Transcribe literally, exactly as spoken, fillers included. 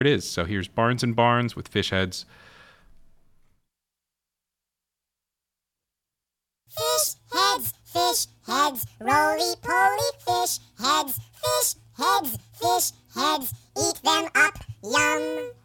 it is. So here's Barnes and Barnes with fish heads. Fish heads, fish heads, roly-poly fish heads, fish heads, fish heads, eat them up, yum.